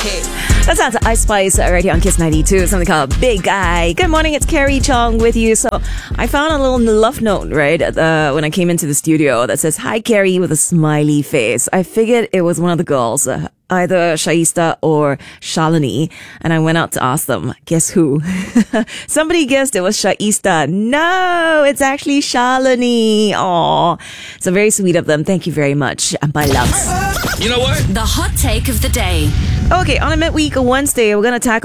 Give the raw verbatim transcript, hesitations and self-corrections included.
Okay. That's out to Ice Spice right here on Kiss ninety-two. Something called Big Guy. Good morning, it's Carrie Chong with you. So I found a little love note, right, uh, when I came into the studio that says, "Hi, Carrie," with a smiley face. I figured it was one of the girls, uh, either Shaista or Shalini, and I went out to ask them. Guess who? Somebody guessed it was Shaista. No, it's actually Shalini. Aw, so very sweet of them. Thank you very much, my loves. You know what? The hot take of the day. Okay, on a midweek Wednesday, we're going to tackle